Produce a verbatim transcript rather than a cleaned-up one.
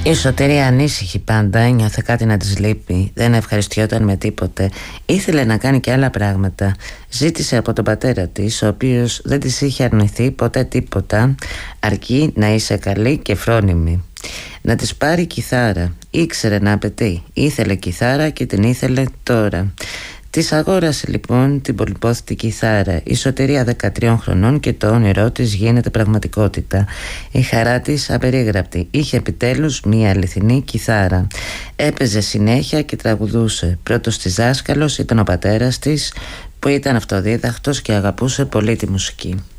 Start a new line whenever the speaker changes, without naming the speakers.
Η Σωτηρία ανήσυχη πάντα, ένιωθε κάτι να της λείπει, δεν ευχαριστιόταν με τίποτε. Ήθελε να κάνει και άλλα πράγματα. Ζήτησε από τον πατέρα της, ο οποίος δεν της είχε αρνηθεί ποτέ τίποτα, αρκεί να είσαι καλή και φρόνιμη. Να της πάρει κιθάρα. Ήξερε να απαιτεί. Ήθελε κιθάρα και την ήθελε τώρα. Της αγόρασε λοιπόν την πολυπόθητη κιθάρα. Η Σωτηρία δεκατρία χρονών και το όνειρό της γίνεται πραγματικότητα. Η χαρά της απερίγραπτη. Είχε επιτέλους μία αληθινή κιθάρα. Έπαιζε συνέχεια και τραγουδούσε. Πρώτος της δάσκαλος ήταν ο πατέρας της, που ήταν αυτοδίδακτος και αγαπούσε πολύ τη μουσική.